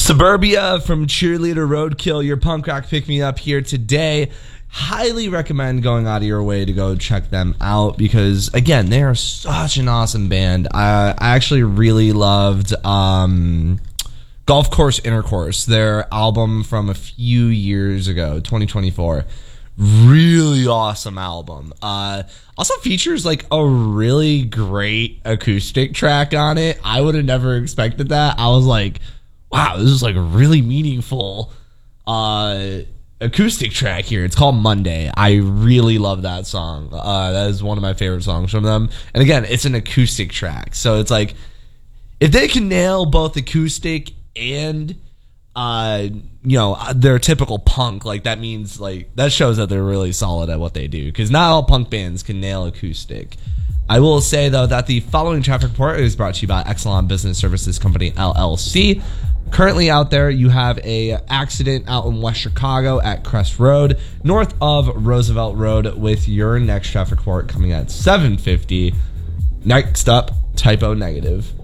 Suburbia from Cheerleader Roadkill, your punk rock pick me up here today. Highly recommend going out of your way to go check them out because, again, they are such an awesome band. I actually really loved Golf Course Intercourse, their album from a few years ago, 2024. Really awesome album. Also features like a really great acoustic track on it. I would have never expected that. I was like, wow, this is like a really meaningful acoustic track here. It's called Monday. I really love that song. That is one of my favorite songs from them. And again, it's an acoustic track. So it's like, if they can nail both acoustic and their typical punk, like that means like that shows that they're really solid at what they do, because not all punk bands can nail acoustic. I will say though that the following traffic report is brought to you by Exelon Business Services Company LLC. Currently out there, you have a accident out in West Chicago at Crest Road, north of Roosevelt Road, with your next traffic report coming at 7:50. Next up, Typo Negative.